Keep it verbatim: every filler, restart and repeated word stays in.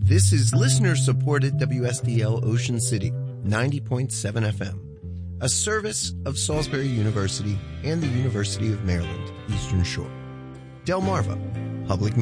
This is listener-supported W S D L Ocean City, ninety point seven F M, a service of Salisbury University and the University of Maryland, Eastern Shore. Delmarva Public Media.